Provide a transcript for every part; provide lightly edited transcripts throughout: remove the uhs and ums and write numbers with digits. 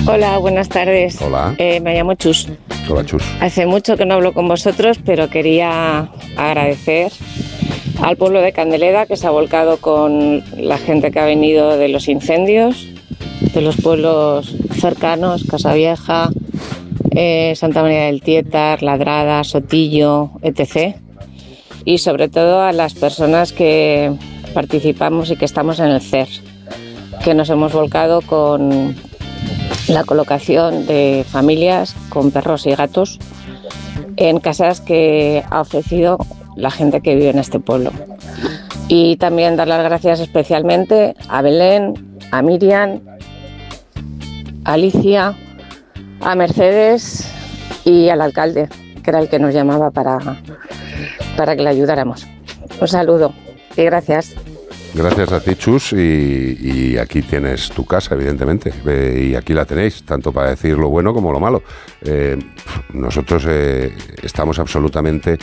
Hola, buenas tardes. Hola. Me llamo Chus. Hola, Chus. Hace mucho que no hablo con vosotros, pero quería agradecer al pueblo de Candeleda, que se ha volcado con la gente que ha venido de los incendios, de los pueblos cercanos, Casavieja, Santa María del Tietar, Ladrada, Sotillo, etc. Y sobre todo a las personas que participamos y que estamos en el CER, que nos hemos volcado con la colocación de familias con perros y gatos en casas que ha ofrecido la gente que vive en este pueblo. Y también dar las gracias especialmente a Belén, a Miriam, a Alicia, a Mercedes y al alcalde, que era el que nos llamaba para que le ayudáramos. Un saludo y gracias. Gracias a ti, Chus, y aquí tienes tu casa, evidentemente, y aquí la tenéis, tanto para decir lo bueno como lo malo. Nosotros estamos absolutamente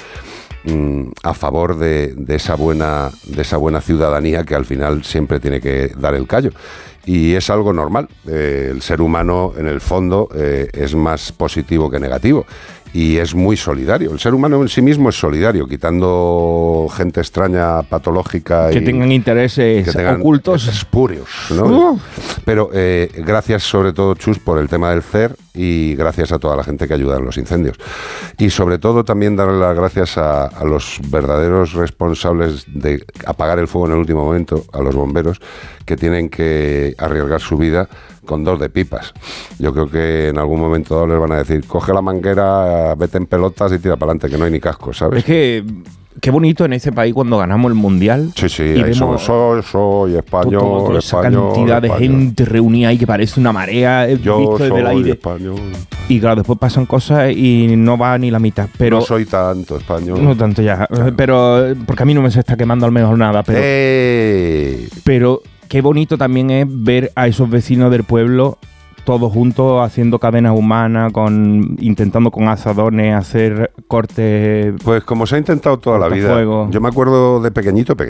a favor de esa buena ciudadanía que al final siempre tiene que dar el callo. Y es algo normal. El ser humano, en el fondo, es más positivo que negativo. Y es muy solidario. El ser humano en sí mismo es solidario, quitando gente extraña, patológica. Que tengan intereses ocultos. Espurios, ¿no? Pero gracias sobre todo, Chus, por el tema del CER y gracias a toda la gente que ayuda en los incendios. Y sobre todo también darle las gracias a los verdaderos responsables de apagar el fuego en el último momento, a los bomberos, que tienen que arriesgar su vida con 2 de pipas. Yo creo que en algún momento dado les van a decir, coge la manguera, vete en pelotas y tira para adelante, que no hay ni casco, ¿sabes? Es que qué bonito en ese país cuando ganamos el Mundial. Sí, y ahí soy español, toda esa cantidad de gente reunida ahí que parece una marea visto desde el aire. Español. Y claro, después pasan cosas y no va ni la mitad. Pero no soy tanto español. No tanto ya. Claro. Pero porque a mí no me se está quemando al menos nada. Pero qué bonito también es ver a esos vecinos del pueblo todos juntos haciendo cadenas humanas, intentando con azadones hacer cortes. Pues como se ha intentado toda la vida. Fuego. Yo me acuerdo de pequeñito,